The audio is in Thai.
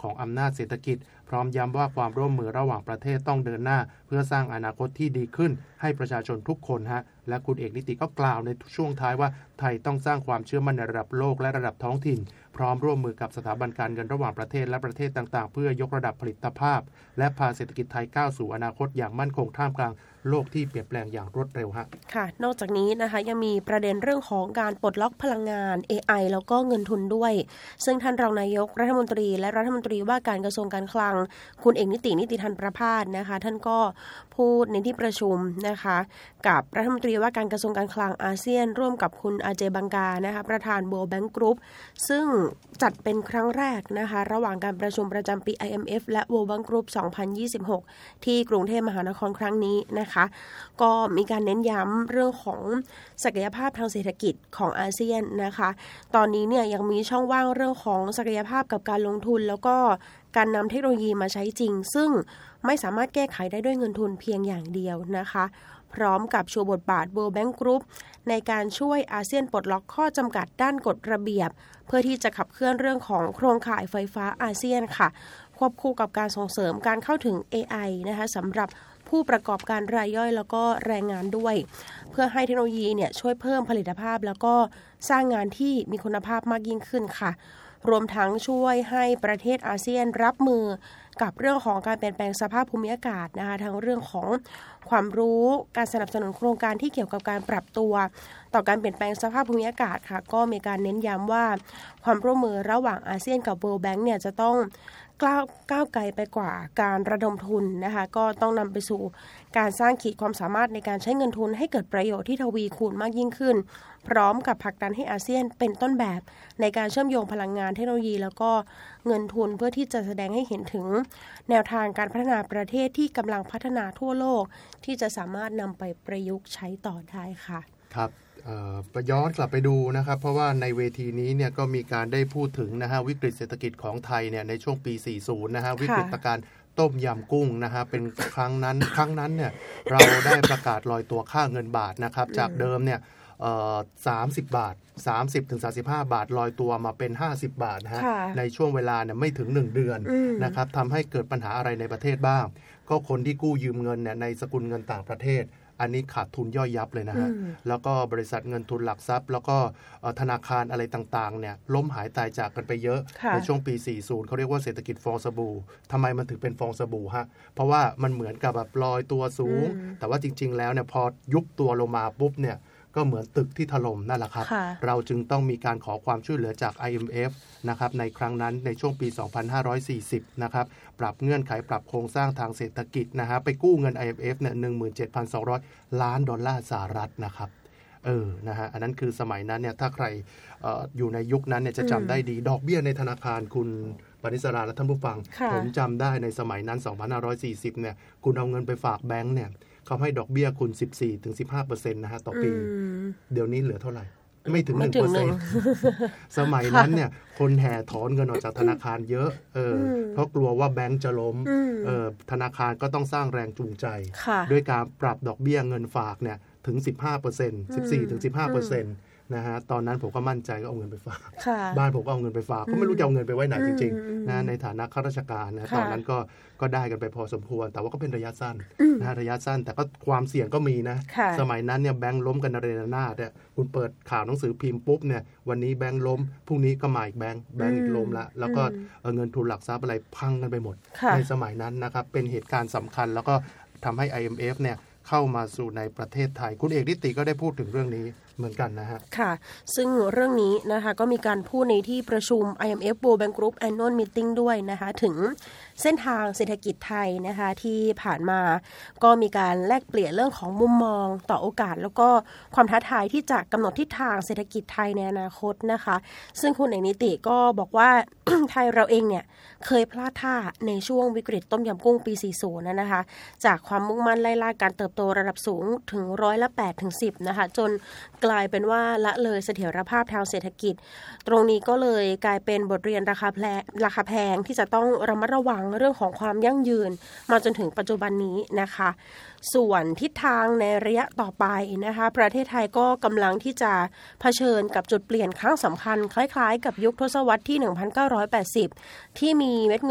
ของอำนาจเศรษฐกิจพร้อมย้ำว่าความร่วมมือระหว่างประเทศต้องเดินหน้าเพื่อสร้างอนาคตที่ดีขึ้นให้ประชาชนทุกคนและคุณเอกนิติก็กล่าวในช่วงท้ายว่าไทยต้องสร้างความเชื่อมั่นในระดับโลกและระดับท้องถิ่นพร้อมร่วมมือกับสถาบันการเงินระหว่างประเทศและประเทศต่างๆเพื่อยกระดับผลิตภาพและพาเศรษฐกิจไทยก้าวสู่อนาคตอย่างมั่นคงท่ามกลางโลกที่เปลี่ยนแปลงอย่างรวดเร็วค่ะนอกจากนี้นะคะยังมีประเด็นเรื่องของการปลดล็อกพลังงาน AI แล้วก็เงินทุนด้วยซึ่งท่านรองนายกรัฐมนตรีและรัฐมนตรีว่าการกระทรวงการคลังคุณเอกนิติธันประภาสนะคะท่านก็พูดในที่ประชุมนะคะกับรัฐมนตรีว่าการกระทรวงการคลังอาเซียนร่วมกับคุณอาเจบังกานะคะประธาน World Bank Group ซึ่งจัดเป็นครั้งแรกนะคะระหว่างการประชุมประจำปี IMF และ World Bank Group 2026 ที่กรุงเทพมหานครครั้งนี้นะคะก็มีการเน้นย้ำเรื่องของศักยภาพทางเศรษฐกิจของอาเซียนนะคะตอนนี้เนี่ยยังมีช่องว่างเรื่องของศักยภาพกับการลงทุนแล้วก็การนำเทคโนโลยีมาใช้จริงซึ่งไม่สามารถแก้ไขได้ด้วยเงินทุนเพียงอย่างเดียวนะคะพร้อมกับโชว์บทบาท World Bank Group ในการช่วยอาเซียนปลดล็อกข้อจำกัดด้านกฎระเบียบเพื่อที่จะขับเคลื่อนเรื่องของโครงข่ายไฟฟ้าอาเซียนค่ะควบคู่กับการส่งเสริมการเข้าถึง AI นะคะสำหรับผู้ประกอบการรายย่อยแล้วก็แรงงานด้วยเพื่อให้เทคโนโลยีเนี่ยช่วยเพิ่มผลิตภาพแล้วก็สร้างงานที่มีคุณภาพมากยิ่งขึ้นค่ะรวมทั้งช่วยให้ประเทศอาเซียนรับมือกับเรื่องของการเปลี่ยนแปลงสภาพภูมิอากาศนะคะทั้งเรื่องของความรู้การสนับสนุนโครงการที่เกี่ยวกับการปรับตัวต่อการเปลี่ยนแปลงสภาพภูมิอากาศค่ะก็มีการเน้นย้ำว่าความร่วมมือระหว่างอาเซียนกับ World Bank เนี่ยจะต้องก้าวไกลไปกว่าการระดมทุนนะคะก็ต้องนำไปสู่การสร้างขีดความสามารถในการใช้เงินทุนให้เกิดประโยชน์ที่ทวีคูณมากยิ่งขึ้นพร้อมกับผลักดันให้อาเซียนเป็นต้นแบบในการเชื่อมโยงพลังงานเทคโนโลยีแล้วก็เงินทุนเพื่อที่จะแสดงให้เห็นถึงแนวทางการพัฒนาประเทศที่กำลังพัฒนาทั่วโลกที่จะสามารถนำไปประยุกต์ใช้ต่อได้ค่ะครับย้อนกลับไปดูนะครับเพราะว่าในเวทีนี้เนี่ยก็มีการได้พูดถึงวิกฤตเศรษฐกิจของไทยเนี่ยในช่วงปี 40 วิกฤตการต้มยำกุ้งเป็นครั้งนั้นเนี่ยเราได้ประกาศลอยตัวค่าเงินบาทนะครับจากเดิมเนี่ย30 บาท 30-35 บาทลอยตัวมาเป็น50 บาทในช่วงเวลาเนี่ยไม่ถึง1 เดือนนะครับทำให้เกิดปัญหาอะไรในประเทศบ้างก็คนที่กู้ยืมเงินเนี่ยในสกุลเงินต่างประเทศอันนี้ขาดทุนย่อยยับเลยนะฮะแล้วก็บริษัทเงินทุนหลักทรัพย์แล้วก็ธนาคารอะไรต่างๆเนี่ยล้มหายตายจากกันไปเยอะในช่วงปี 40 เขาเรียกว่าเศรษฐกิจฟองสบู่ทำไมมันถึงเป็นฟองสบู่เพราะว่ามันเหมือนกับแบบลอยตัวสูงแต่ว่าจริงๆแล้วเนี่ยพอยุบตัวลงมาปุ๊บเนี่ยก็เหมือนตึกที่ถล่มนั่นแหละครับเราจึงต้องมีการขอความช่วยเหลือจาก IMF นะครับในครั้งนั้นในช่วงปี 2540 นะครับปรับเงื่อนไขปรับโครงสร้างทางเศรษฐกิจไปกู้เงิน IMF เนี่ย 17,200 ล้านดอลลาร์สหรัฐนะครับนะฮะอันนั้นคือสมัยนั้นเนี่ยถ้าใครอยู่ในยุคนั้นเนี่ยจะจำได้ดีดอกเบี้ยในธนาคารคุณปณิสราและท่านผู้ฟังผมจำได้ในสมัยนั้น 2540 เนี่ยคุณเอาเงินไปฝากแบงก์เนี่ยเขาให้ดอกเบี้ยคุณ 14-15% นะฮะต่อปีเดี๋ยวนี้เหลือเท่าไหร่ไม่ถึง 1% สมัยนั้นเนี่ยคนแห่ถอนเงินออกจากธนาคารเยอะเพราะกลัวว่าแบงก์จะล้มธนาคารก็ต้องสร้างแรงจูงใจด้วยการปรับดอกเบี้ยเงินฝากเนี่ยถึง 15% 14-15%นะฮะตอนนั้นผมก็มั่นใจก็เอาเงินไปฝากบ้านผมก็เอาเงินไปฝากก็ไม่รู้จะเอาเงินไปไว้ไหนจริงๆนะในฐานะข้าราชการนะตอนนั้นก็ได้กันไปพอสมควรแต่ว่าก็เป็นระยะสั้นนะระยะสั้นแต่ก็ความเสี่ยงก็มีนะสมัยนั้นเนี่ยแบงค์ล้มกันระเนระนาดเนี่ยคุณเปิดข่าวหนังสือพิมพ์ปุ๊บเนี่ยวันนี้แบงค์ล้มพรุ่งนี้ก็มาอีกแบงค์อีกล้มละแล้วก็เงินทุนหลักทรัพย์อะไรพังกันไปหมดในสมัยนั้นนะครับเป็นเหตุการณ์สำคัญแล้วก็ทำให้ IMF เนี่ยเข้ามาสู่ในประเทศไทยคุณเอกนิติก็ได้พูดถึงเรื่องนี้เหมือนกันนะฮะค่ะซึ่งเรื่องนี้นะคะก็มีการพูดในที่ประชุม IMF World Bank Group Annual Meeting ด้วยนะคะถึงเส้นทางเศรษฐกิจไทยนะคะที่ผ่านมาก็มีการแลกเปลี่ยนเรื่องของมุมมองต่อโอกาสแล้วก็ความท้าทายที่จะกำหนดทิศทางเศรษฐกิจไทยในอนาคตนะคะซึ่งคุณเอกนิติก็บอกว่า ไทยเราเองเนี่ยเคยพลาดท่าในช่วงวิกฤตต้มยำกุ้งปี 40 นะคะจากความมุ่งมั่นไล่ล่าการเติบโตระดับสูงถึง8-10%นะคะจนกลายเป็นว่าละเลยเสถียรภาพทางเศรษฐกิจตรงนี้ก็เลยกลายเป็นบทเรียนราคาแพงที่จะต้องระมัดระวังเรื่องของความยั่งยืนมาจนถึงปัจจุบันนี้นะคะส่วนทิศทางในระยะต่อไปนะคะประเทศไทยก็กำลังที่จะเผชิญกับจุดเปลี่ยนครั้งสำคัญคล้ายๆกับยุคทศวรรษที่ 1980 ที่มีเม็ดเงิน